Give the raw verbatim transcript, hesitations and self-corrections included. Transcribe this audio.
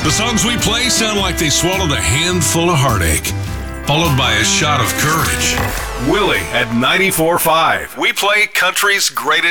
The songs we play sound like they swallowed a handful of heartache, followed by a shot of courage. Willie at ninety-four point five. We play country's greatest